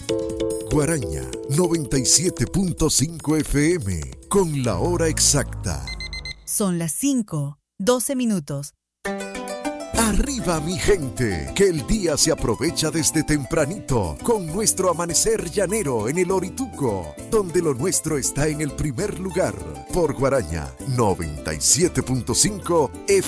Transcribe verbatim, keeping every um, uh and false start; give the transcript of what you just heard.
Guaraña noventa y siete punto cinco F M con la hora exacta. Son las cinco, doce minutos. Arriba mi gente, que el día se aprovecha desde tempranito con nuestro amanecer llanero en el Orituco, donde lo nuestro está en el primer lugar, por Guaraña noventa y siete punto cinco F M.